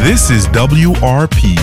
This is WRP.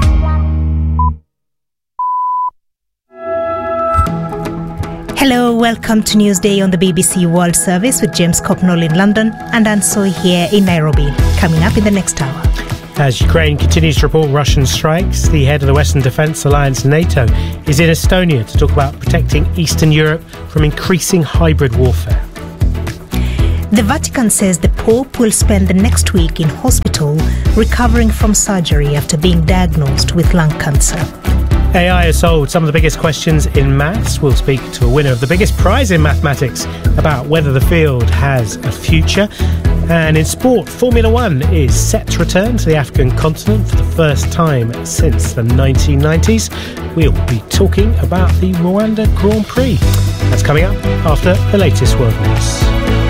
Hello, welcome to Newsday on the BBC World Service with James Copnall in London and Anne Soy here in Nairobi. Coming up in the next hour. As Ukraine continues to report Russian strikes, the head of the Western Defence Alliance, NATO, is in Estonia to talk about protecting Eastern Europe from increasing hybrid warfare. The Vatican says the Pope will spend the next week in hospital recovering from surgery after being diagnosed with lung cancer. AI has solved some of the biggest questions in maths. We'll speak to a winner of the biggest prize in mathematics about whether the field has a future. And in sport, Formula One is set to return to the African continent for the first time since the 1990s. We'll be talking about the Rwanda Grand Prix. That's coming up after the latest world news.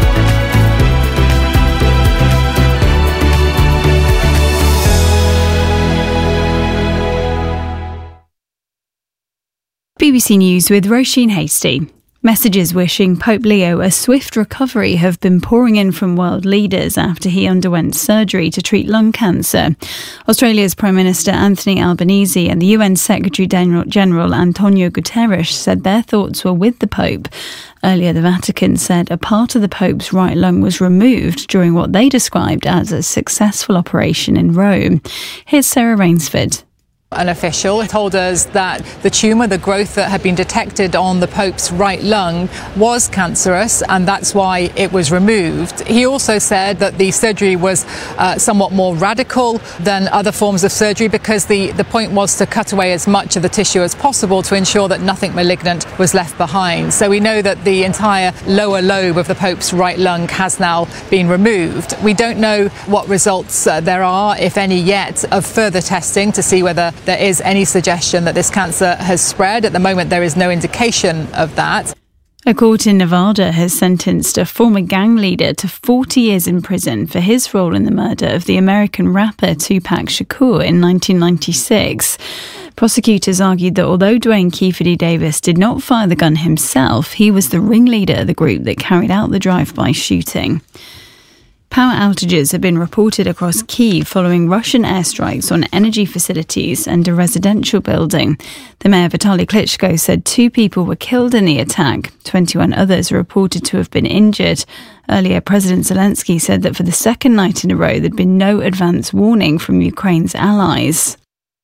BBC News with Roisin Hastie. Messages wishing Pope Leo a swift recovery have been pouring in from world leaders after he underwent surgery to treat lung cancer. Australia's Prime Minister Anthony Albanese and the UN Secretary-General Antonio Guterres said their thoughts were with the Pope. Earlier, the Vatican said a part of the Pope's right lung was removed during what they described as a successful operation in Rome. Here's Sarah Rainsford. An official told us that the tumour, the growth that had been detected on the Pope's right lung was cancerous and that's why it was removed. He also said that the surgery was somewhat more radical than other forms of surgery because the point was to cut away as much of the tissue as possible to ensure that nothing malignant was left behind. So we know that the entire lower lobe of the Pope's right lung has now been removed. We don't know what results there are, if any yet, of further testing to see whether there is any suggestion that this cancer has spread. At the moment, there is no indication of that. A court in Nevada has sentenced a former gang leader to 40 years in prison for his role in the murder of the American rapper Tupac Shakur in 1996. Prosecutors argued that although Dwayne Keefe Davis did not fire the gun himself, he was the ringleader of the group that carried out the drive-by shooting. Power outages have been reported across Kyiv following Russian airstrikes on energy facilities and a residential building. The mayor Vitaly Klitschko said 2 people were killed in the attack. 21 others are reported to have been injured. Earlier, President Zelensky said that for the second night in a row, there'd been no advance warning from Ukraine's allies.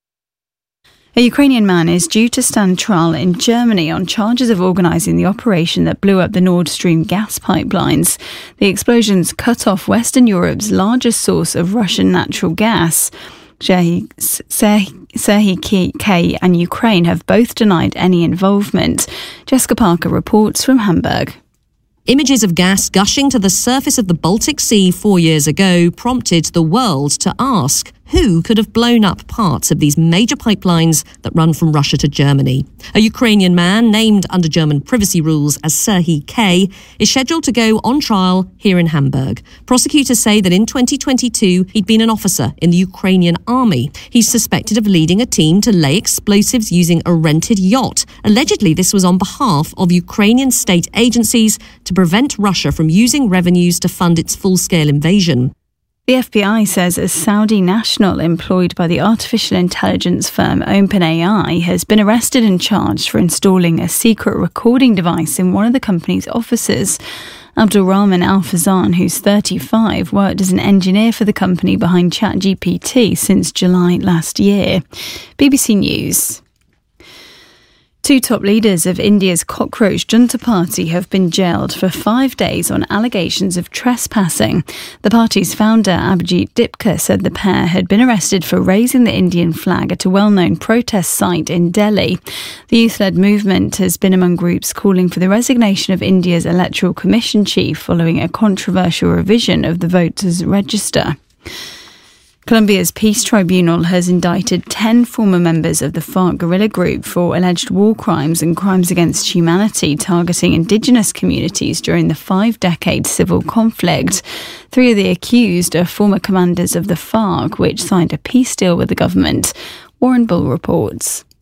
A Ukrainian man is due to stand trial in Germany on charges of organising the operation that blew up the Nord Stream gas pipelines. The explosions cut off Western Europe's largest source of Russian natural gas. Serhiy K and Ukraine have both denied any involvement. Jessica Parker reports from Hamburg. Images of gas gushing to the surface of the Baltic Sea 4 years ago prompted the world to ask who could have blown up parts of these major pipelines that run from Russia to Germany. A Ukrainian man named under German privacy rules as Serhiy K is scheduled to go on trial here in Hamburg. Prosecutors say that in 2022 he'd been an officer in the Ukrainian army. He's suspected of leading a team to lay explosives using a rented yacht. Allegedly, this was on behalf of Ukrainian state agencies to prevent Russia from using revenues to fund its full-scale invasion. The FBI says a Saudi national employed by the artificial intelligence firm OpenAI has been arrested and charged for installing a secret recording device in one of the company's offices. Abdulrahman Al-Fazan, who's 35, worked as an engineer for the company behind ChatGPT since July last year. BBC News. 2 top leaders of India's cockroach junta party have been jailed for 5 days on allegations of trespassing. The party's founder, Abhijit Dipka, said the pair had been arrested for raising the Indian flag at a well-known protest site in Delhi. The youth-led movement has been among groups calling for the resignation of India's Electoral Commission chief following a controversial revision of the voters' register. Colombia's Peace Tribunal has indicted 10 former members of the FARC guerrilla group for alleged war crimes and crimes against humanity targeting indigenous communities during the 5-decade civil conflict. 3 of the accused are former commanders of the FARC, which signed a peace deal with the government. Warren Bull reports.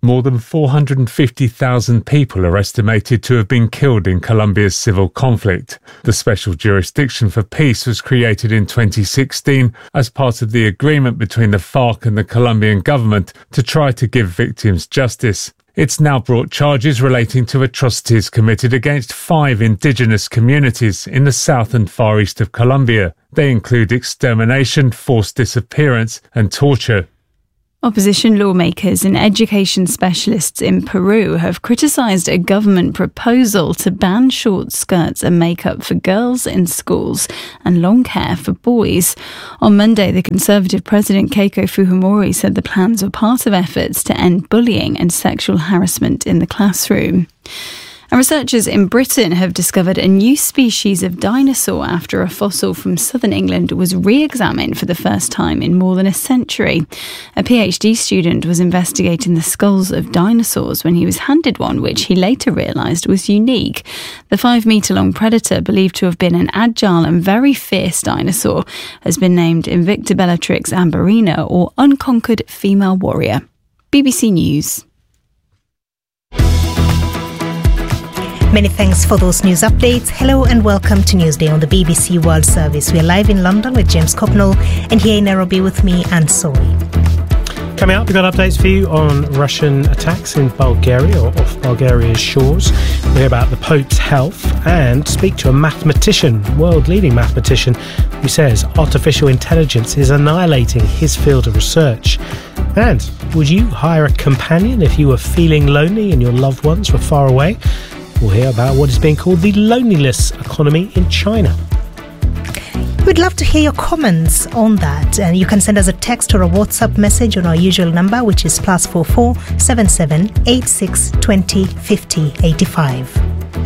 More than 450,000 people are estimated to have been killed in Colombia's civil conflict. The Special Jurisdiction for Peace was created in 2016 as part of the agreement between the FARC and the Colombian government to try to give victims justice. It's now brought charges relating to atrocities committed against 5 indigenous communities in the south and far east of Colombia. They include extermination, forced disappearance and torture. Opposition lawmakers and education specialists in Peru have criticised a government proposal to ban short skirts and makeup for girls in schools and long hair for boys. On Monday, the Conservative President Keiko Fujimori said the plans were part of efforts to end bullying and sexual harassment in the classroom. And researchers in Britain have discovered a new species of dinosaur after a fossil from southern England was re-examined for the first time in more than a century. A PhD student was investigating the skulls of dinosaurs when he was handed one, which he later realised was unique. The 5-metre-long predator, believed to have been an agile and very fierce dinosaur, has been named Invicta Bellatrix amberina, or unconquered female warrior. BBC News. Many thanks for those news updates. Hello and welcome to Newsday on the BBC World Service. We're live in London with James Copnall and here in Nairobi with me, Anne Soy. Coming up, we've got updates for you on Russian attacks in Bulgaria or off Bulgaria's shores. We'll hear about the Pope's health and speak to a mathematician, world-leading mathematician, who says artificial intelligence is annihilating his field of research. And would you hire a companion if you were feeling lonely and your loved ones were far away? We'll hear about what is being called the loneliness economy in China. We'd love to hear your comments on that. And you can send us a text or a WhatsApp message on our usual number, which is +44 77 86 20 50 85.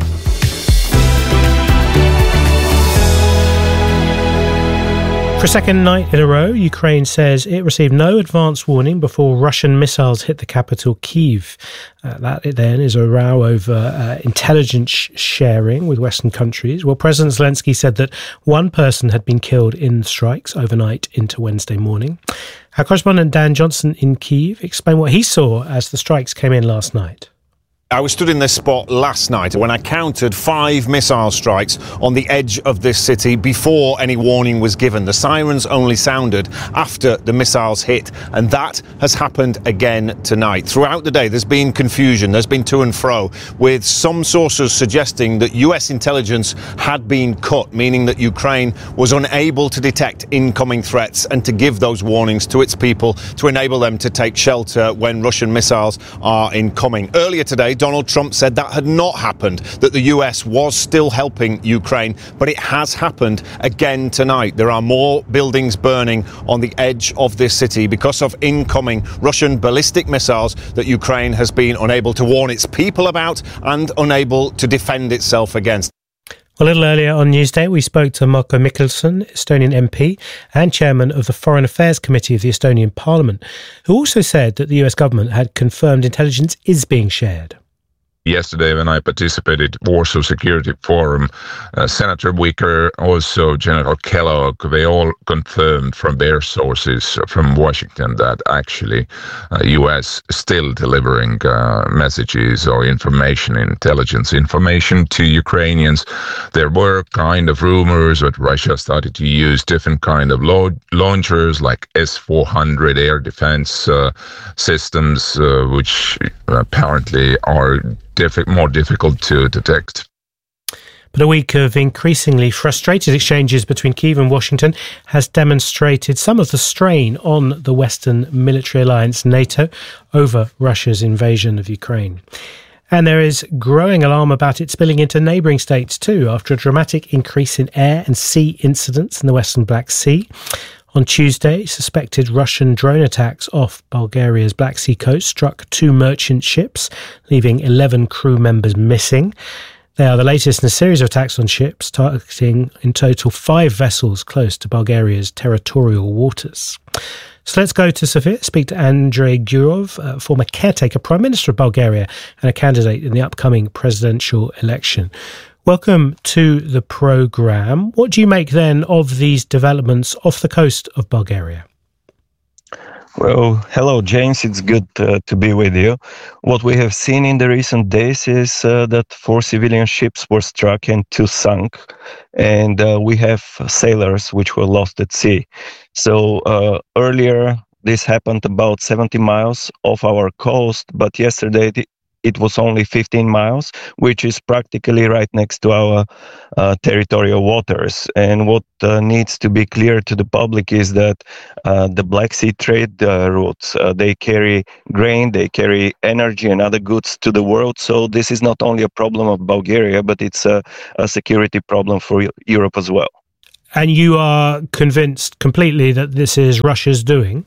For a second night in a row, Ukraine says it received no advance warning before Russian missiles hit the capital, Kyiv. That then is a row over intelligence sharing with Western countries. Well, President Zelensky said that one person had been killed in strikes overnight into Wednesday morning. Our correspondent Dan Johnson in Kyiv explained what he saw as the strikes came in last night. I was stood in this spot last night when I counted 5 missile strikes on the edge of this city before any warning was given. The sirens only sounded after the missiles hit, and that has happened again tonight. Throughout the day, there's been confusion, there's been to and fro, with some sources suggesting that US intelligence had been cut, meaning that Ukraine was unable to detect incoming threats and to give those warnings to its people to enable them to take shelter when Russian missiles are incoming. Earlier today, Donald Trump said that had not happened, that the US was still helping Ukraine, but it has happened again tonight. There are more buildings burning on the edge of this city because of incoming Russian ballistic missiles that Ukraine has been unable to warn its people about and unable to defend itself against. A little earlier on Newsday, we spoke to Marko Mihkelson, Estonian MP and chairman of the Foreign Affairs Committee of the Estonian Parliament, who also said that the US government had confirmed intelligence is being shared. Yesterday, when I participated in Warsaw Security Forum, Senator Wicker, also General Kellogg, they all confirmed from their sources from Washington that actually U.S. still delivering messages or information, intelligence information to Ukrainians. There were kind of rumors that Russia started to use different kind of launchers like S-400 air defense systems, which apparently are more difficult to detect. But a week of increasingly frustrated exchanges between Kyiv and Washington has demonstrated some of the strain on the Western military alliance NATO over Russia's invasion of Ukraine. And there is growing alarm about it spilling into neighbouring states too, after a dramatic increase in air and sea incidents in the Western Black Sea. On Tuesday, suspected Russian drone attacks off Bulgaria's Black Sea coast struck 2 merchant ships, leaving 11 crew members missing. They are the latest in a series of attacks on ships, targeting in total 5 vessels close to Bulgaria's territorial waters. So let's go to Sofia, speak to Andrei Gurov, former caretaker Prime Minister of Bulgaria and a candidate in the upcoming presidential election. Welcome to the programme. What do you make then of these developments off the coast of Bulgaria? Well, hello, James. It's good to be with you. What we have seen in the recent days is that 4 civilian ships were struck and 2 sunk, and we have sailors which were lost at sea. So earlier, this happened about 70 miles off our coast, but yesterday it was only 15 miles, which is practically right next to our territorial waters. And what needs to be clear to the public is that the Black Sea trade routes, they carry grain, they carry energy and other goods to the world. So this is not only a problem of Bulgaria, but it's a security problem for Europe as well. And you are convinced completely that this is Russia's doing?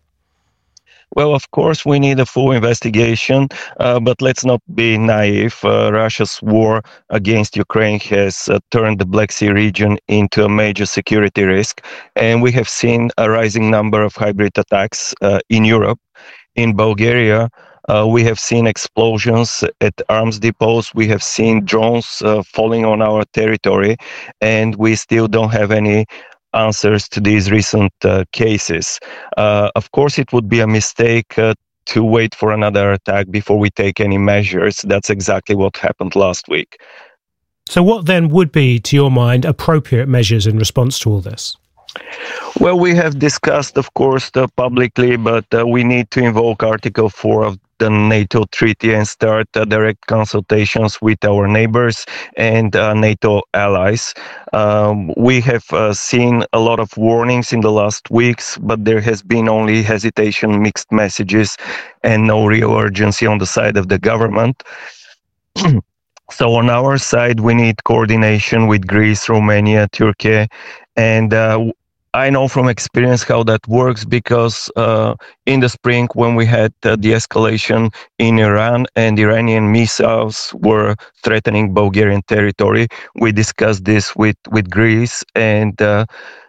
Well, of course, we need a full investigation, but let's not be naive. Russia's war against Ukraine has turned the Black Sea region into a major security risk, and we have seen a rising number of hybrid attacks in Europe. In Bulgaria, we have seen explosions at arms depots. We have seen drones falling on our territory, and we still don't have any answers to these recent cases. Of course, it would be a mistake to wait for another attack before we take any measures. That's exactly what happened last week. So what then would be, to your mind, appropriate measures in response to all this? Well, we have discussed, of course, publicly, but we need to invoke Article 4 of the NATO treaty and start direct consultations with our neighbors and NATO allies. We have seen a lot of warnings in the last weeks, but there has been only hesitation, mixed messages, and no real urgency on the side of the government. So on our side, we need coordination with Greece, Romania, Turkey, and I know from experience how that works because in the spring when we had the escalation in Iran and Iranian missiles were threatening Bulgarian territory, we discussed this with Greece and the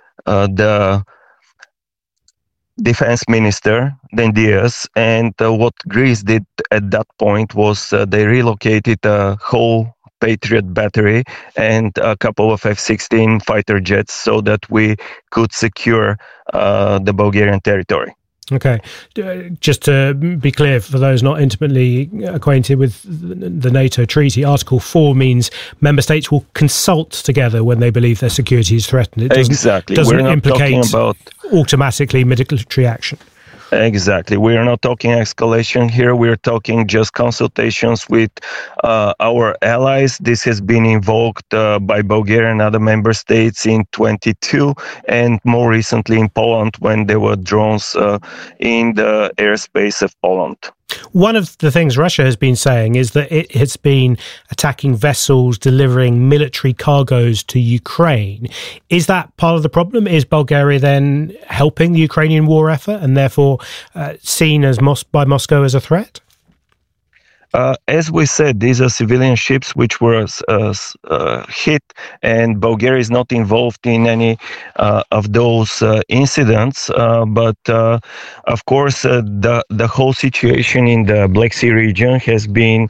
defense minister, Dendias, and what Greece did at that point was they relocated a whole Patriot battery and a couple of F-16 fighter jets so that we could secure the Bulgarian territory. Okay. Just to be clear, for those not intimately acquainted with the NATO treaty, Article 4 means member states will consult together when they believe their security is threatened. It doesn't implicate automatically military action. Exactly. We are not talking escalation here. We are talking just consultations with our allies. This has been invoked by Bulgaria and other member states in 2022 and more recently in Poland when there were drones in the airspace of Poland. One of the things Russia has been saying is that it has been attacking vessels delivering military cargoes to Ukraine. Is that part of the problem? Is Bulgaria then helping the Ukrainian war effort and therefore seen as by Moscow as a threat? As we said, these are civilian ships which were hit, and Bulgaria is not involved in any of those incidents. But of course, the whole situation in the Black Sea region has been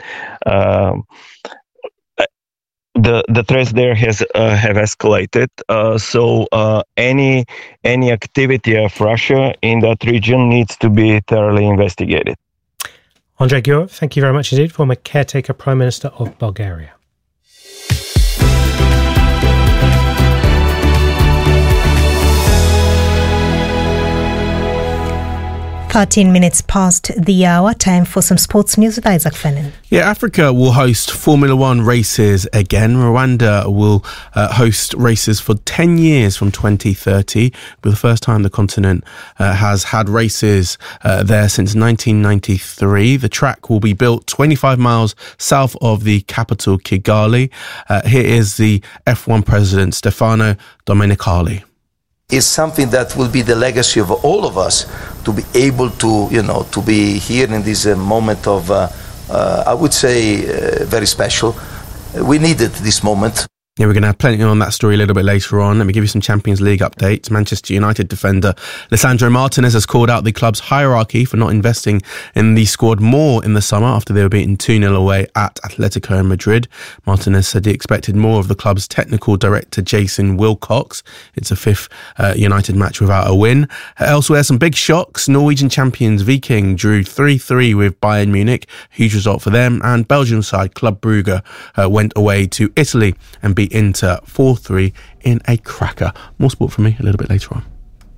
the threats there have escalated. So any activity of Russia in that region needs to be thoroughly investigated. Andrei Gurov, thank you very much indeed, former caretaker Prime Minister of Bulgaria. 13 minutes past the hour. Time for some sports news with Isaac Fennin. Yeah, Africa will host Formula One races again. Rwanda will host races for 10 years from 2030. For the first time the continent has had races there since 1993. The track will be built 25 miles south of the capital, Kigali. Here is the F1 president, Stefano Domenicali. Is something that will be the legacy of all of us to be able to, to be here in this moment of, I would say, very special. We needed this moment. Yeah, we're going to have plenty on that story a little bit later on. Let me give you some Champions League updates. Manchester United defender Lisandro Martinez has called out the club's hierarchy for not investing in the squad more in the summer after they were beaten 2-0 away at Atletico Madrid. Martinez said he expected more of the club's technical director Jason Wilcox. It's a fifth United match without a win. Elsewhere, some big shocks. Norwegian champions Viking drew 3-3 with Bayern Munich. Huge result for them. And Belgian side Club Brugge went away to Italy and beat Inter 4-3 in a cracker. More sport from me a little bit later on.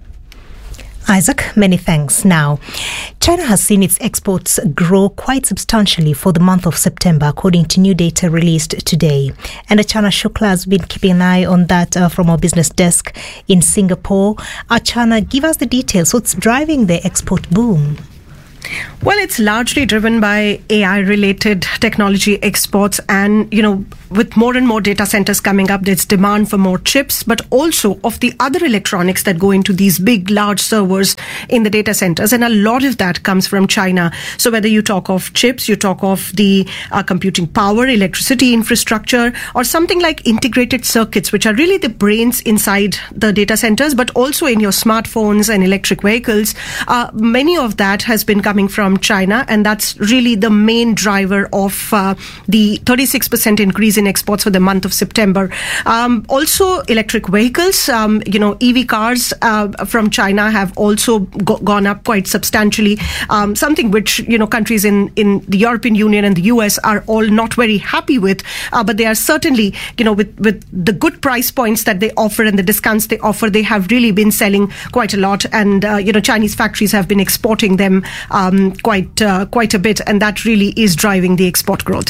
Isaac, many thanks. Now, China has seen its exports grow quite substantially for the month of September, according to new data released today. And Achana Shukla has been keeping an eye on that from our business desk in Singapore. Achana, give us the details. What's driving the export boom? Well, it's largely driven by AI-related technology exports, and, with more and more data centers coming up, there's demand for more chips, but also of the other electronics that go into these big, large servers in the data centers, and a lot of that comes from China. So whether you talk of chips, you talk of the computing power, electricity infrastructure, or something like integrated circuits, which are really the brains inside the data centers, but also in your smartphones and electric vehicles, many of that has been coming from China, and that's really the main driver of the 36% increase in exports for the month of September. Also, electric vehicles, EV cars from China have also gone up quite substantially, something which, countries in the European Union and the US are all not very happy with, but they are certainly, with the good price points that they offer and the discounts they offer, they have really been selling quite a lot, and, Chinese factories have been exporting them quite a bit, and that really is driving the export growth.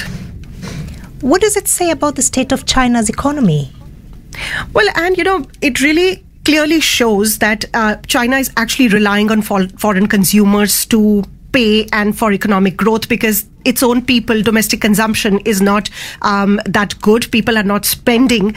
What does it say about the state of China's economy? Well, and it really clearly shows that China is actually relying on foreign consumers to pay and for economic growth, because its own people, domestic consumption is not that good. People are not spending,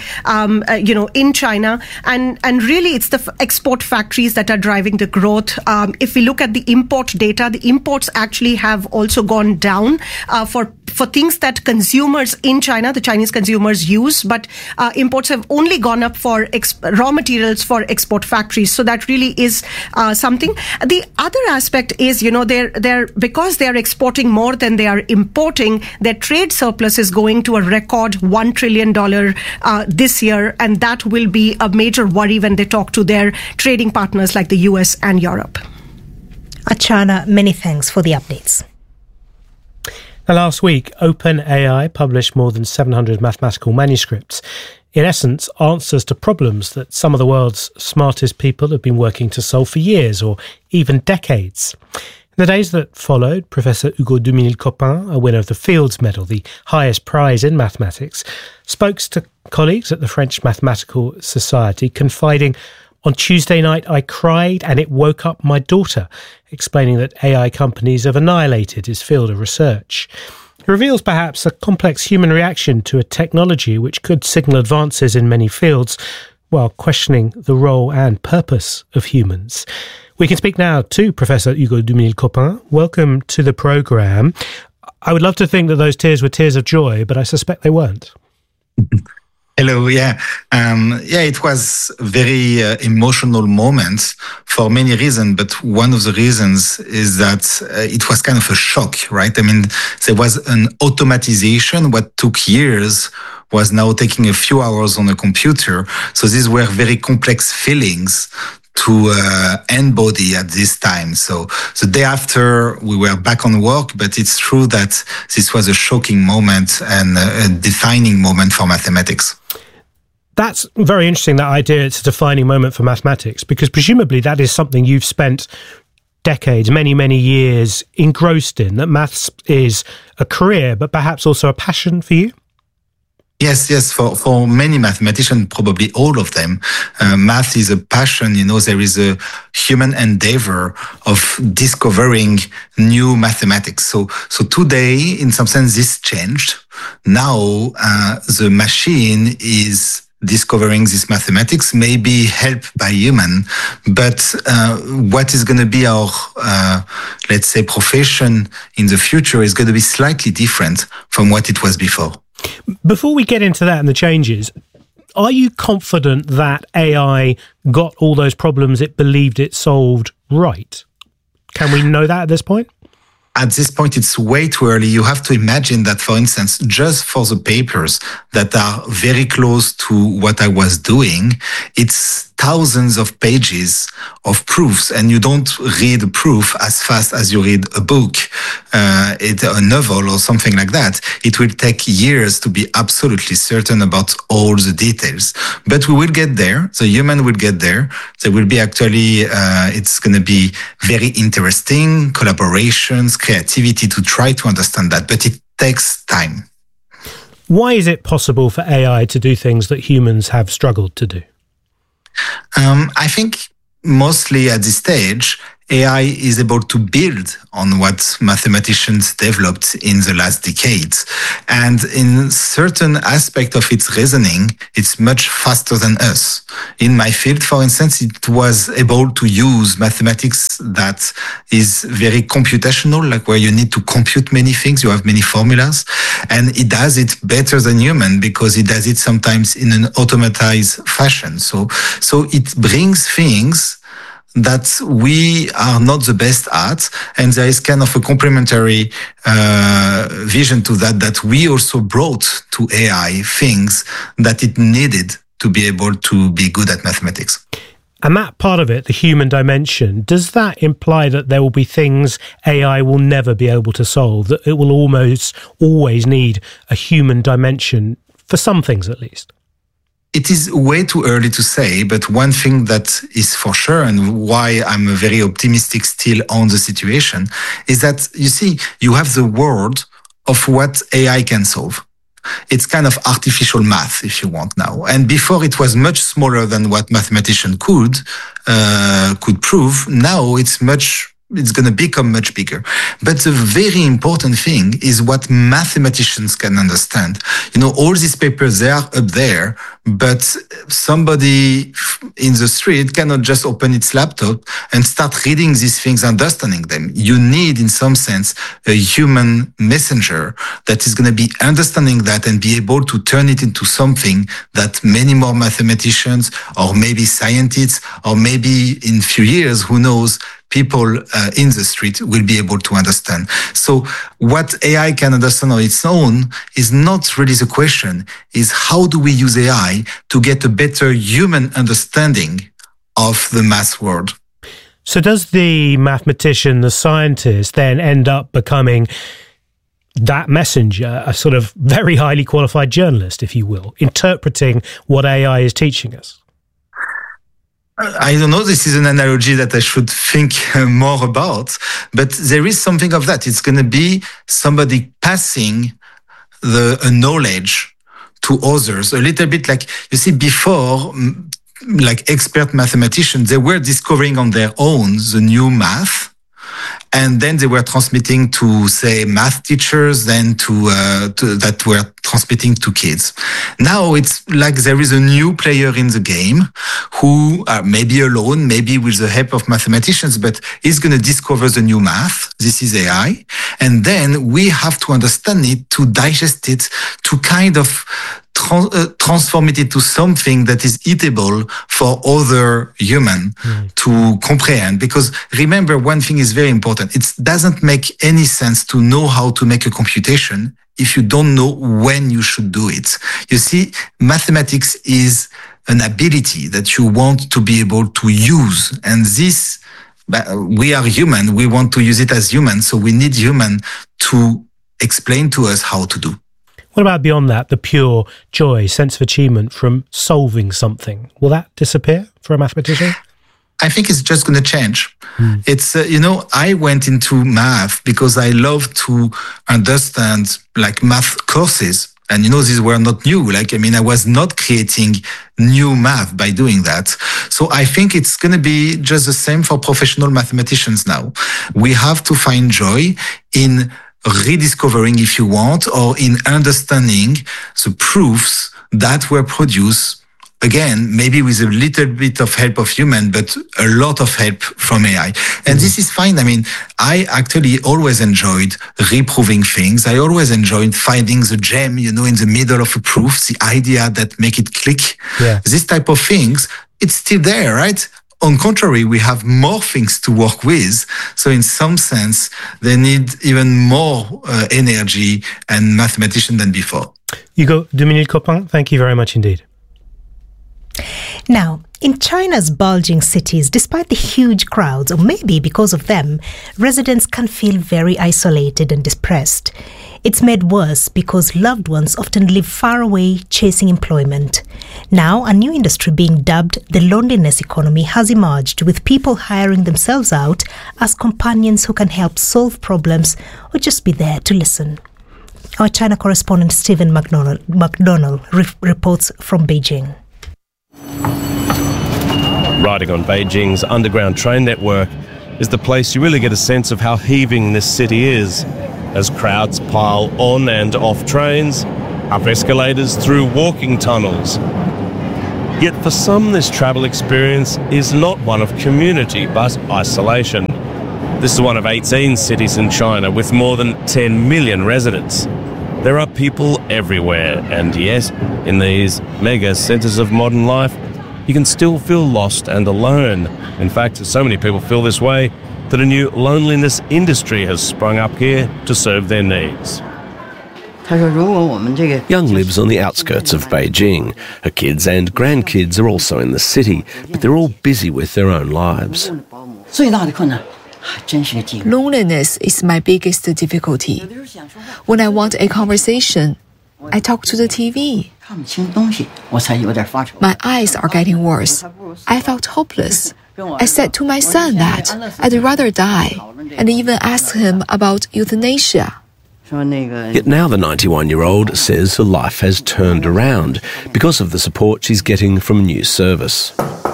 in China. And really, it's the export factories that are driving the growth. If we look at the import data, the imports actually have also gone down for things that consumers in China, the Chinese consumers use, but imports have only gone up for raw materials for export factories. So that really is something. The other aspect is, they're because they are exporting more than they are importing, their trade surplus is going to a record $1 trillion this year, and that will be a major worry when they talk to their trading partners like the US and Europe. Achana, many thanks for the updates. Now, last week, OpenAI published more than 700 mathematical manuscripts. In essence, answers to problems that some of the world's smartest people have been working to solve for years or even decades. In the days that followed, Professor Hugo Duminil-Copin, a winner of the Fields Medal, the highest prize in mathematics, spoke to colleagues at the French Mathematical Society, confiding, "On Tuesday night, I cried and it woke up my daughter," explaining that AI companies have annihilated his field of research. It reveals perhaps a complex human reaction to a technology which could signal advances in many fields while questioning the role and purpose of humans. We can speak now to Professor Hugo Duminil-Copin. Welcome to the programme. I would love to think that those tears were tears of joy, but I suspect they weren't. Hello. It was a very emotional moment for many reasons, but one of the reasons is that it was kind of a shock, right? I mean, there was an automatization. What took years was now taking a few hours on a computer. So these were very complex feelings to embody at this time. So the day after, we were back on work, but it's true that this was a shocking moment and a defining moment for mathematics. That's very interesting, that idea it's a defining moment for mathematics, because presumably that is something you've spent decades, many, many years engrossed in, that maths is a career, but perhaps also a passion for you? Yes. For many mathematicians, probably all of them, math is a passion. There is a human endeavor of discovering new mathematics. So today, in some sense, this changed. Now, the machine is discovering this mathematics, maybe helped by human, but what is going to be our, let's say, profession in the future is going to be slightly different from what it was before. Before we get into that and the changes, Are you confident that AI got all those problems it believed it solved right? Can we know that at this point? At this point, it's way too early. You have to imagine that, for instance, just for the papers that are very close to what I was doing, it's thousands of pages of proofs, and you don't read a proof as fast as you read a book, a novel or something like that. It will take years to be absolutely certain about all the details. But we will get there. The human will get there. There will be actually, it's going to be very interesting, collaborations, creativity to try to understand that, but it takes time. Why is it possible for AI to do things that humans have struggled to do? I think mostly at this stage, AI is able to build on what mathematicians developed in the last decades. And in certain aspect of its reasoning, it's much faster than us. In my field, for instance, it was able to use mathematics that is very computational, like where you need to compute many things, you have many formulas, and it does it better than human because it does it sometimes in an automatized fashion. So it brings things that we are not the best at, and there is kind of a complementary vision to that we also brought to AI things that it needed to be able to be good at mathematics. And that part of it, the human dimension, does that imply that there will be things AI will never be able to solve, that it will almost always need a human dimension for some things at least? It is way too early to say, but one thing that is for sure, and why I'm very optimistic still on the situation, is that, you see, you have the world of what AI can solve. It's kind of artificial math, if you want now. And before it was much smaller than what mathematicians could prove. Now it's going to become much bigger. But the very important thing is what mathematicians can understand. You know, all these papers, they are up there, but somebody in the street cannot just open its laptop and start reading these things, understanding them. You need, in some sense, a human messenger that is going to be understanding that and be able to turn it into something that many more mathematicians or maybe scientists or maybe in a few years, who knows, people in the street will be able to understand. So what AI can understand on its own is not really the question, is how do we use AI to get a better human understanding of the math world? So does the mathematician, the scientist, then end up becoming that messenger, a sort of very highly qualified journalist, if you will, interpreting what AI is teaching us? I don't know, this is an analogy that I should think more about, but there is something of that. It's going to be somebody passing the knowledge to others, a little bit like, you see, before, like expert mathematicians, they were discovering on their own the new math. And then they were transmitting to, say, math teachers, then to that were transmitting to kids. Now it's like there is a new player in the game who are maybe alone, maybe with the help of mathematicians, but is going to discover the new math. This is AI. And then we have to understand it, to digest it, to kind of transform it into something that is eatable for other human to comprehend. Because remember, one thing is very important. It doesn't make any sense to know how to make a computation if you don't know when you should do it. You see, mathematics is an ability that you want to be able to use. And this, we are human. We want to use it as humans. So we need human to explain to us how to do. What about beyond that, the pure joy, sense of achievement from solving something? Will that disappear for a mathematician? I think it's just going to change. It's, I went into math because I love to understand like math courses. And these were not new. I was not creating new math by doing that. So I think it's going to be just the same for professional mathematicians now. We have to find joy in rediscovering, if you want, or in understanding the proofs that were produced again, maybe with a little bit of help of human, but a lot of help from AI. And this is fine. I mean, I actually always enjoyed reproving things. I always enjoyed finding the gem, in the middle of a proof, the idea that make it click. Yeah. This type of things, it's still there, right? On contrary, we have more things to work with. So in some sense, they need even more energy and mathematician than before. Hugo Duminil-Copin, thank you very much indeed. Now, in China's bulging cities, despite the huge crowds, or maybe because of them, residents can feel very isolated and depressed. It's made worse because loved ones often live far away chasing employment. Now, a new industry being dubbed the loneliness economy has emerged, with people hiring themselves out as companions who can help solve problems or just be there to listen. Our China correspondent Stephen McDonald reports from Beijing. Riding on Beijing's underground train network is the place you really get a sense of how heaving this city is, as crowds pile on and off trains, up escalators, through walking tunnels. Yet for some, this travel experience is not one of community but isolation. This is one of 18 cities in China with more than 10 million residents. There are people everywhere, and yet, in these mega centres of modern life, you can still feel lost and alone. In fact, so many people feel this way that a new loneliness industry has sprung up here to serve their needs. Young lives on the outskirts of Beijing. Her kids and grandkids are also in the city, but they're all busy with their own lives. Loneliness is my biggest difficulty. When I want a conversation, I talk to the TV. My eyes are getting worse. I felt hopeless. I said to my son that I'd rather die, and even asked him about euthanasia. Yet now the 91-year-old says her life has turned around because of the support she's getting from a new service.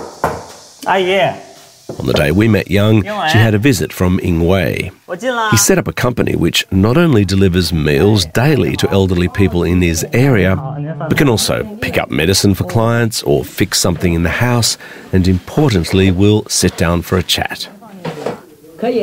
On the day we met Young, she had a visit from Ingwei. He set up a company which not only delivers meals daily to elderly people in his area, but can also pick up medicine for clients or fix something in the house, and importantly, will sit down for a chat. The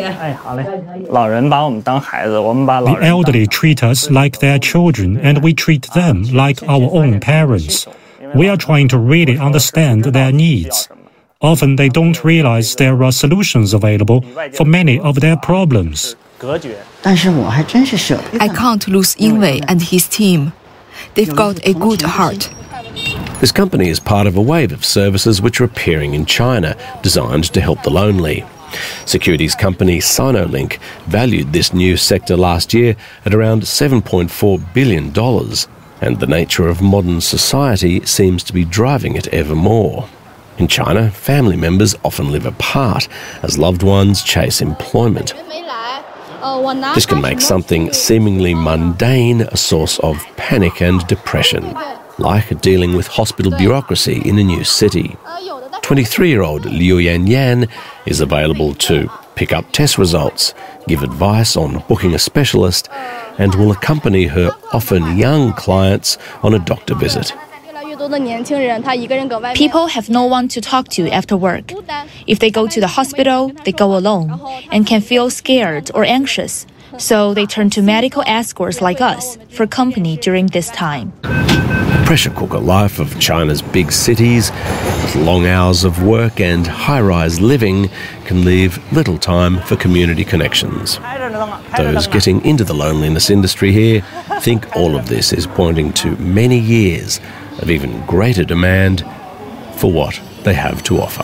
elderly treat us like their children, and we treat them like our own parents. We are trying to really understand their needs. Often they don't realize there are solutions available for many of their problems. I can't lose Yingwei and his team. They've got a good heart. This company is part of a wave of services which are appearing in China, designed to help the lonely. Securities company Sinolink valued this new sector last year at around $7.4 billion, and the nature of modern society seems to be driving it ever more. In China, family members often live apart as loved ones chase employment. This can make something seemingly mundane a source of panic and depression, like dealing with hospital bureaucracy in a new city. 23-year-old Liu Yanyan is available to pick up test results, give advice on booking a specialist, and will accompany her often young clients on a doctor visit. People have no one to talk to after work. If they go to the hospital, they go alone and can feel scared or anxious. So they turn to medical escorts like us for company during this time. Pressure cooker life of China's big cities, with long hours of work and high-rise living, can leave little time for community connections. Those getting into the loneliness industry here think all of this is pointing to many years of even greater demand for what they have to offer.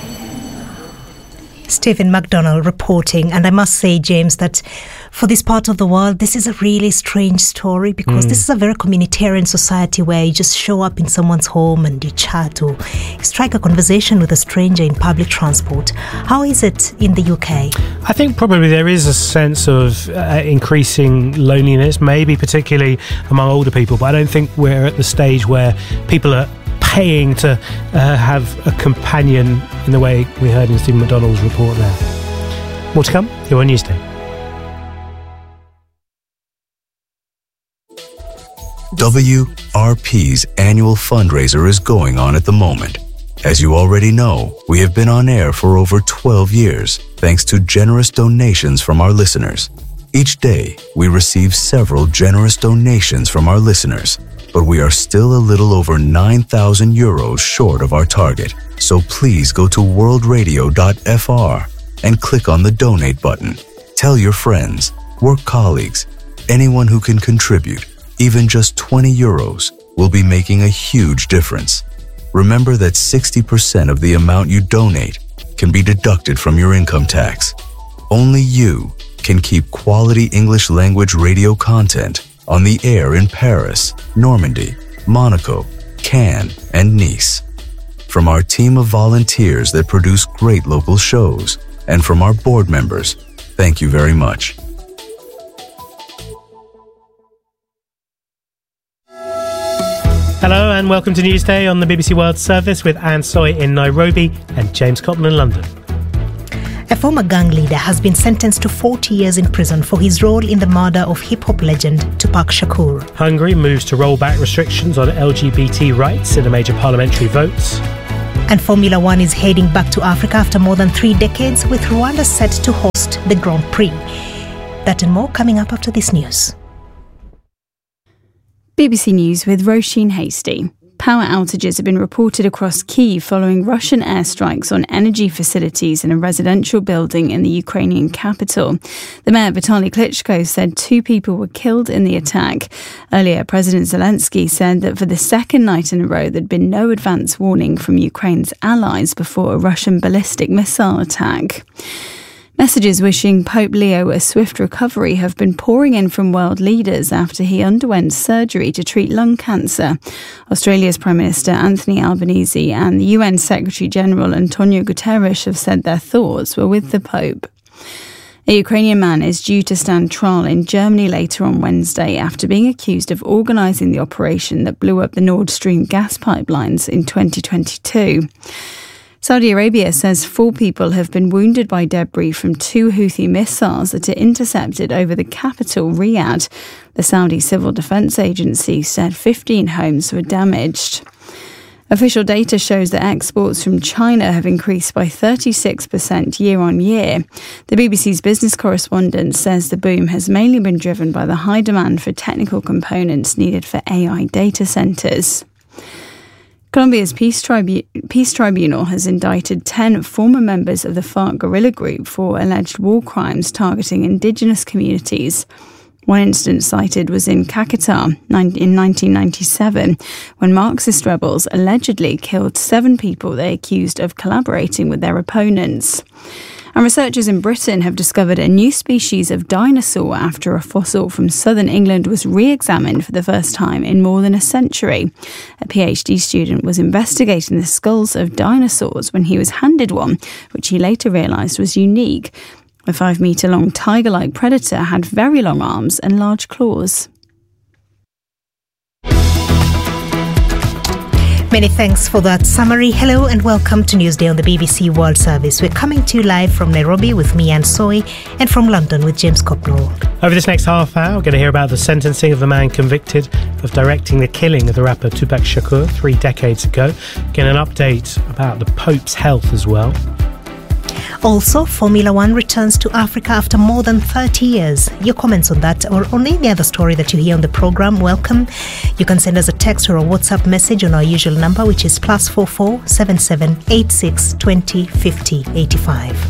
Stephen McDonald reporting. And I must say, James, that for this part of the world, this is a really strange story, because this is a very communitarian society where you just show up in someone's home and you chat or strike a conversation with a stranger in public transport. How is it in the UK? I think probably there is a sense of increasing loneliness, maybe particularly among older people, but I don't think we're at the stage where people are paying to have a companion in the way we heard in Stephen McDonald's report there. More to come, you're on Newsday. WRP's annual fundraiser is going on at the moment. As you already know, we have been on air for over 12 years, thanks to generous donations from our listeners. Each day, we receive several generous donations from our listeners, but we are still a little over 9,000 euros short of our target. So please go to worldradio.fr and click on the donate button. Tell your friends, work colleagues, anyone who can contribute. Even just 20 euros will be making a huge difference. Remember that 60% of the amount you donate can be deducted from your income tax. Only you can keep quality English language radio content on the air in Paris, Normandy, Monaco, Cannes, and Nice. From our team of volunteers that produce great local shows, and from our board members, thank you very much. Hello and welcome to Newsday on the BBC World Service with Anne Soy in Nairobi and James Cotman in London. A former gang leader has been sentenced to 40 years in prison for his role in the murder of hip-hop legend Tupac Shakur. Hungary moves to roll back restrictions on LGBT rights in a major parliamentary vote. And Formula One is heading back to Africa after more than 3 decades, with Rwanda set to host the Grand Prix. That and more coming up after this news. BBC News with Roisin Hasty. Power outages have been reported across Kyiv following Russian airstrikes on energy facilities in a residential building in the Ukrainian capital. The mayor, Vitaly Klitschko, said 2 people were killed in the attack. Earlier, President Zelensky said that for the second night in a row, there'd been no advance warning from Ukraine's allies before a Russian ballistic missile attack. Messages wishing Pope Leo a swift recovery have been pouring in from world leaders after he underwent surgery to treat lung cancer. Australia's Prime Minister Anthony Albanese and the UN Secretary-General Antonio Guterres have said their thoughts were with the Pope. A Ukrainian man is due to stand trial in Germany later on Wednesday after being accused of organising the operation that blew up the Nord Stream gas pipelines in 2022. Saudi Arabia says 4 people have been wounded by debris from 2 Houthi missiles that are intercepted over the capital, Riyadh. The Saudi Civil Defense Agency said 15 homes were damaged. Official data shows that exports from China have increased by 36% year on year. The BBC's business correspondent says the boom has mainly been driven by the high demand for technical components needed for AI data centres. Colombia's Peace Tribunal has indicted 10 former members of the FARC guerrilla group for alleged war crimes targeting indigenous communities. One instance cited was in Caquetá in 1997, when Marxist rebels allegedly killed 7 people they accused of collaborating with their opponents. And researchers in Britain have discovered a new species of dinosaur after a fossil from southern England was re-examined for the first time in more than a century. A PhD student was investigating the skulls of dinosaurs when he was handed one, which he later realised was unique. The 5-metre-long tiger-like predator had very long arms and large claws. Many thanks for that summary. Hello and welcome to Newsday on the BBC World Service. We're coming to you live from Nairobi with me, Anne Soy, and from London with James Copnall. Over this next half hour, we're going to hear about the sentencing of the man convicted of directing the killing of the rapper Tupac Shakur 3 decades ago. Get an update about the Pope's health as well. Also, Formula One returns to Africa after more than 30 years. Your comments on that or on any other story that you hear on the programme, welcome. You can send us a text or a WhatsApp message on our usual number, which is +44 77 86 20 50 85.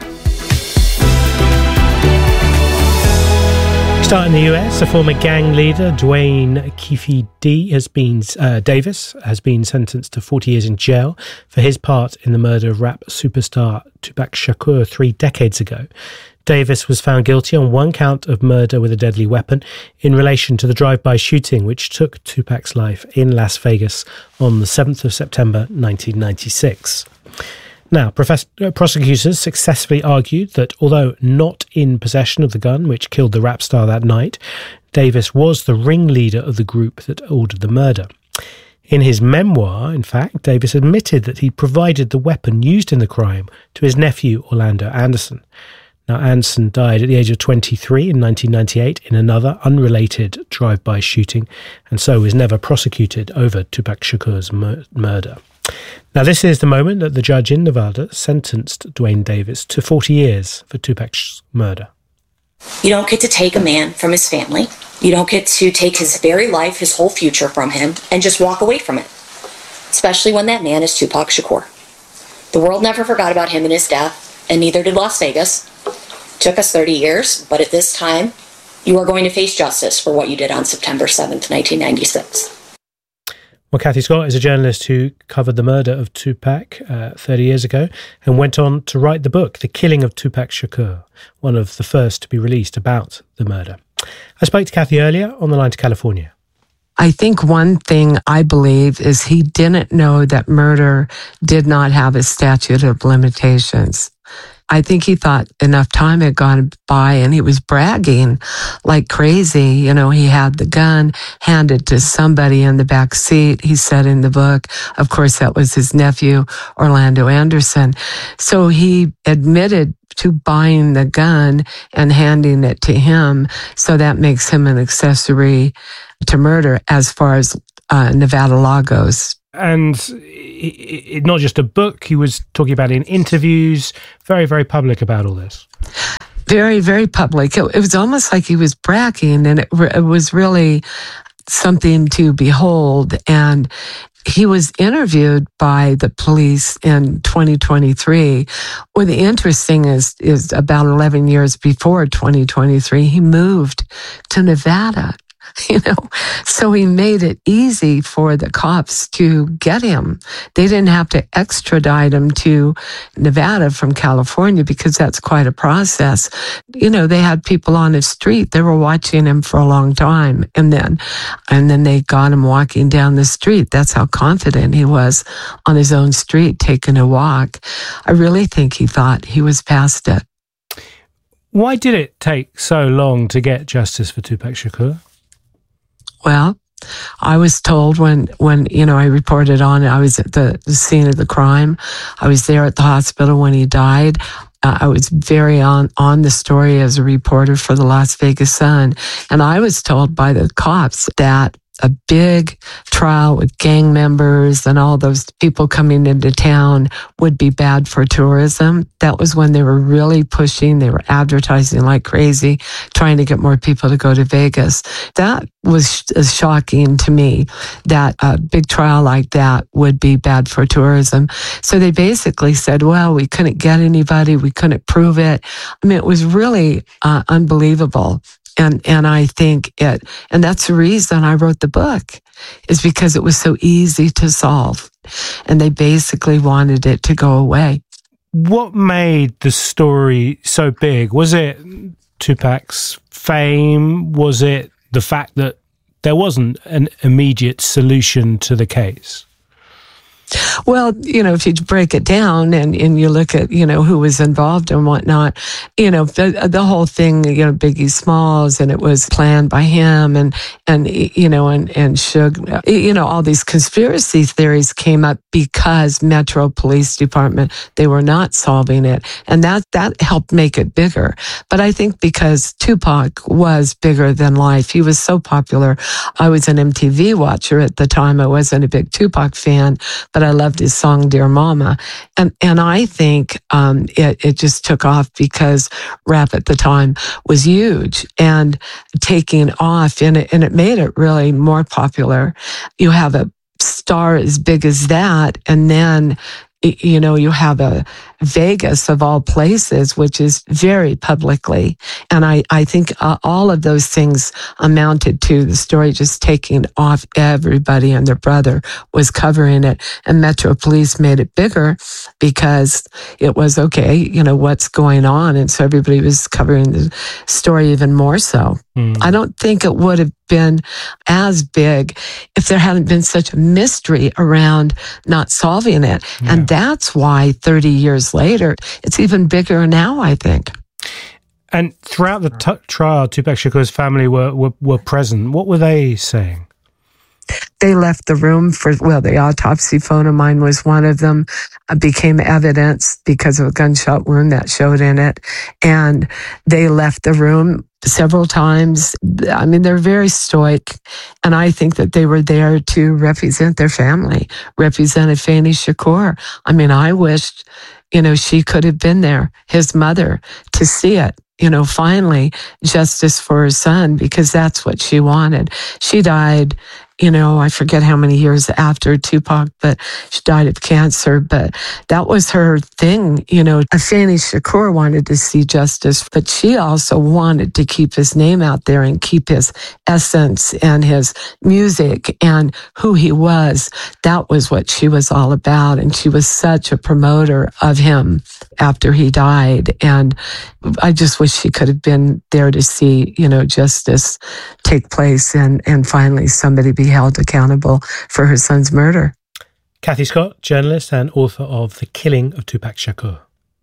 Starting in the US, a former gang leader, Dwayne Keefe Davis, has been sentenced to 40 years in jail for his part in the murder of rap superstar Tupac Shakur 3 decades ago. Davis was found guilty on 1 count of murder with a deadly weapon in relation to the drive-by shooting which took Tupac's life in Las Vegas on the 7th of September 1996. Now, prosecutors successfully argued that although not in possession of the gun which killed the rap star that night, Davis was the ringleader of the group that ordered the murder. In his memoir, in fact, Davis admitted that he provided the weapon used in the crime to his nephew, Orlando Anderson. Now, Anson died at the age of 23 in 1998 in another unrelated drive-by shooting, and so was never prosecuted over Tupac Shakur's murder. Now, this is the moment that the judge in Nevada sentenced Duane Davis to 40 years for Tupac's murder. You don't get to take a man from his family. You don't get to take his very life, his whole future from him, and just walk away from it. Especially when that man is Tupac Shakur. The world never forgot about him and his death, and neither did Las Vegas. It took us 30 years, but at this time, you are going to face justice for what you did on September 7th, 1996. Well, Kathy Scott is a journalist who covered the murder of Tupac 30 years ago and went on to write the book, The Killing of Tupac Shakur, one of the first to be released about the murder. I spoke to Kathy earlier on the line to California. I think one thing I believe is he didn't know that murder did not have a statute of limitations. I think he thought enough time had gone by and he was bragging like crazy. You know, he had the gun handed to somebody in the back seat, he said in the book. Of course, that was his nephew, Orlando Anderson. So he admitted to buying the gun and handing it to him. So that makes him an accessory to murder as far as Nevada law goes. And not just a book, he was talking about in interviews, very, very public about all this. Very, very public. It was almost like he was bragging, and it was really something to behold. And he was interviewed by the police in 2023. Well, the interesting is about 11 years before 2023, he moved to Nevada. You know, so he made it easy for the cops to get him. They didn't have to extradite him to Nevada from California because that's quite a process. You know, they had people on his street. They were watching him for a long time. And then they got him walking down the street. That's how confident he was on his own street, taking a walk. I really think he thought he was past it. Why did it take so long to get justice for Tupac Shakur? Well, I was told when you know, I reported on it, I was at the scene of the crime. I was there at the hospital when he died. I was very on the story as a reporter for the Las Vegas Sun. And I was told by the cops that a big trial with gang members and all those people coming into town would be bad for tourism. That was when they were really pushing. They were advertising like crazy, trying to get more people to go to Vegas. That was shocking to me, that a big trial like that would be bad for tourism. So they basically said, well, we couldn't get anybody. We couldn't prove it. I mean, it was really unbelievable. And I think and that's the reason I wrote the book, is because it was so easy to solve. And they basically wanted it to go away. What made the story so big? Was it Tupac's fame? Was it the fact that there wasn't an immediate solution to the case? Well, you know, if you break it down and you look at, you know, who was involved and whatnot, you know, the whole thing, you know, Biggie Smalls, and it was planned by him and you know, and Suge, you know, all these conspiracy theories came up because Metro Police Department, they were not solving it. And that helped make it bigger. But I think because Tupac was bigger than life, he was so popular. I was an MTV watcher at the time. I wasn't a big Tupac fan, but I loved his song Dear Mama. And I think it just took off because rap at the time was huge and taking off, and it made it really more popular. You have a star as big as that, and then you know, you have a Vegas of all places, which is very publicly. And I think all of those things amounted to the story just taking off. Everybody and their brother was covering it. And Metro Police made it bigger because it was, okay, you know, what's going on? And so everybody was covering the story even more so. I don't think it would have been as big if there hadn't been such a mystery around not solving it. Yeah. And that's why 30 years later, it's even bigger now, I think. And throughout the trial, Tupac Shakur's family were present. What were they saying? They left the room the autopsy phone of mine was one of them, became evidence because of a gunshot wound that showed in it. And they left the room several times. I mean, they're very stoic. And I think that they were there to represent their family, represent Afeni Shakur. I mean, I wished, she could have been there, his mother, to see it. Finally, justice for her son, because that's what she wanted. She died, I forget how many years after Tupac, but she died of cancer. But that was her thing. Afeni Shakur wanted to see justice, but she also wanted to keep his name out there and keep his essence and his music and who he was. That was what she was all about. And she was such a promoter of him after he died. And I just wish she could have been there to see, justice take place and finally somebody be held accountable for her son's murder. Kathy Scott, journalist and author of The Killing of Tupac Shakur.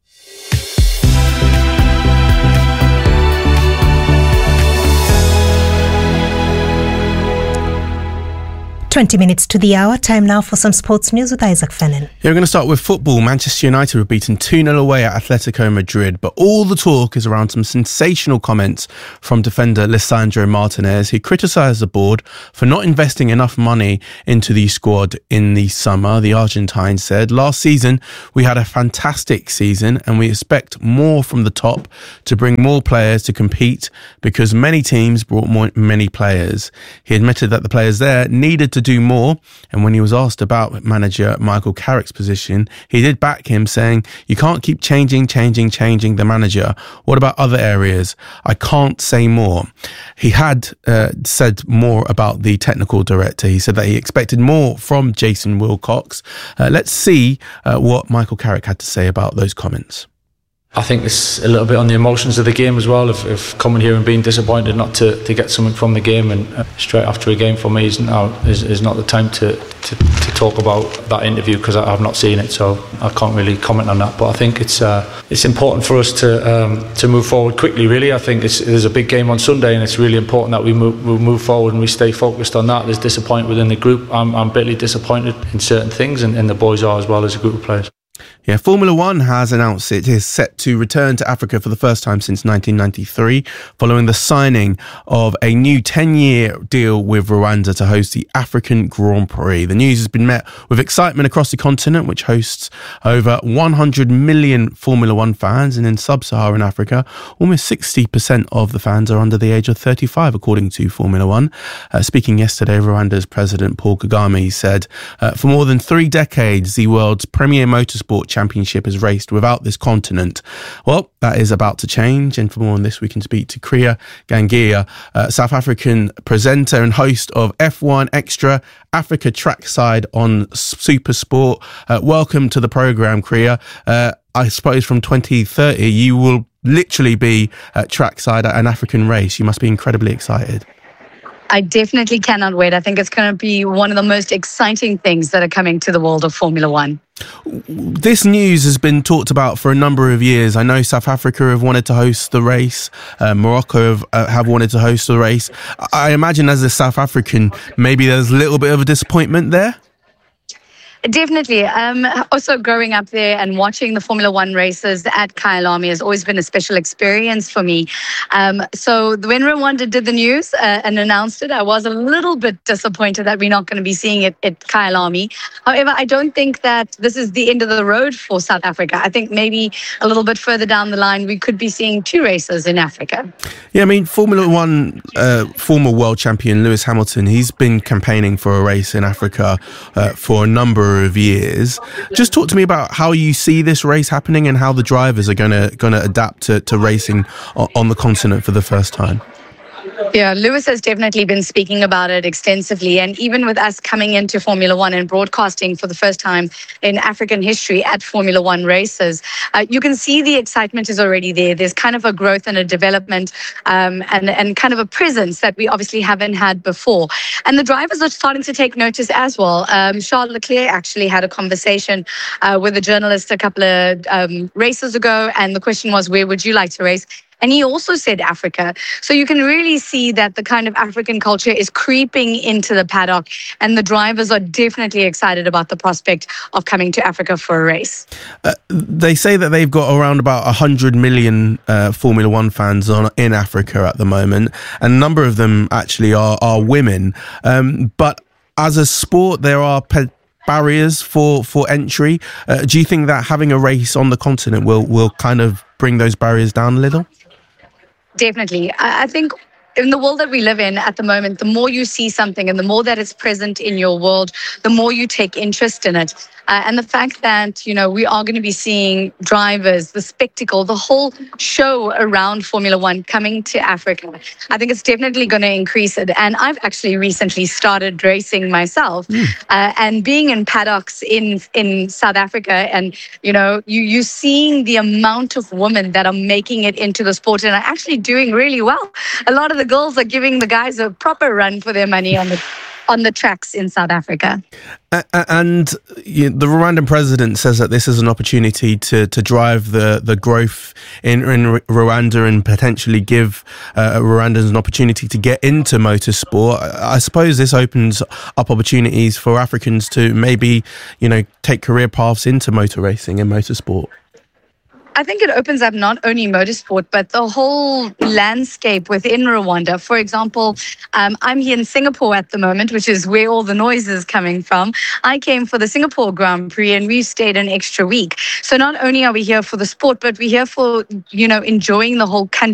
20 minutes to the hour. Time now for some sports news with Isaac Fennan. Yeah, we're going to start with football. Manchester United were beaten 2-0 away at Atletico Madrid, but all the talk is around some sensational comments from defender Lisandro Martinez, who criticised the board for not investing enough money into the squad in the summer. The Argentine said, "Last season, we had a fantastic season and we expect more from the top to bring more players to compete because many teams brought many players." He admitted that the players there needed to do more, and when he was asked about manager Michael Carrick's position, he did back him, saying, "You can't keep changing the manager. What about other areas? I can't say more." He had said more about the technical director. He said that he expected more from Jason Wilcox. Let's see what Michael Carrick had to say about those comments. I think it's a little bit on the emotions of the game as well, of coming here and being disappointed not to get something from the game, and straight after a game for me is not the time to talk about that interview, because I've not seen it, so I can't really comment on that. But I think it's important for us to move forward quickly, really. I think there's a big game on Sunday, and it's really important that we move forward and we stay focused on that. There's disappointment within the group. I'm bitterly disappointed in certain things, and the boys are as well, as a group of players. Yeah, Formula One has announced it is set to return to Africa for the first time since 1993, following the signing of a new 10-year deal with Rwanda to host the African Grand Prix. The news has been met with excitement across the continent, which hosts over 100 million Formula One fans, and in sub-Saharan Africa, almost 60% of the fans are under the age of 35, according to Formula One. Speaking yesterday, Rwanda's President Paul Kagame said, "For more than 3 decades, the world's premier motorsport championship has raced without this continent." Well, that is about to change, and for more on this we can speak to Kriya Gangia, South African presenter and host of F1 Extra Africa Trackside on Supersport. Welcome to the programme, Kriya. I suppose from 2030 you will literally be at trackside at an African race. You must be incredibly excited. I definitely cannot wait. I think it's going to be one of the most exciting things that are coming to the world of Formula One. This news has been talked about for a number of years. I know South Africa have wanted to host the race. Morocco have wanted to host the race. I imagine as a South African, maybe there's a little bit of a disappointment there? Definitely. Also growing up there and watching the Formula One races at Kyalami has always been a special experience for me. So when Rwanda did the news and announced it, I was a little bit disappointed that we're not going to be seeing it at Kyalami. However, I don't think that this is the end of the road for South Africa. I think maybe a little bit further down the line, we could be seeing 2 races in Africa. Yeah, I mean, Formula One former world champion Lewis Hamilton, he's been campaigning for a race in Africa for a number of years. Just talk to me about how you see this race happening and how the drivers are going to adapt to racing on the continent for the first time. Yeah, Lewis has definitely been speaking about it extensively. And even with us coming into Formula One and broadcasting for the first time in African history at Formula One races, you can see the excitement is already there. There's kind of a growth and a development and kind of a presence that we obviously haven't had before. And the drivers are starting to take notice as well. Charles Leclerc actually had a conversation with a journalist a couple of races ago. And the question was, where would you like to race? And he also said Africa. So you can really see that the kind of African culture is creeping into the paddock, and the drivers are definitely excited about the prospect of coming to Africa for a race. They say that they've got around about 100 million Formula One fans in Africa at the moment, and a number of them actually are women. But as a sport, there are barriers for entry. Do you think that having a race on the continent will kind of bring those barriers down a little? Definitely. I think in the world that we live in at the moment, the more you see something and the more that it's present in your world, the more you take interest in it. And the fact that, we are going to be seeing drivers, the spectacle, the whole show around Formula One coming to Africa, I think it's definitely going to increase it. And I've actually recently started racing myself and being in paddocks in South Africa. And, you're seeing the amount of women that are making it into the sport and are actually doing really well. A lot of the girls are giving the guys a proper run for their money on the tracks in South Africa. And the Rwandan president says that this is an opportunity to drive the growth in Rwanda and potentially give Rwandans an opportunity to get into motorsport. I suppose this opens up opportunities for Africans to maybe, take career paths into motor racing and motorsport. I think it opens up not only motorsport, but the whole landscape within Rwanda. For example, I'm here in Singapore at the moment, which is where all the noise is coming from. I came for the Singapore Grand Prix and we've stayed an extra week. So not only are we here for the sport, but we're here for, enjoying the whole country.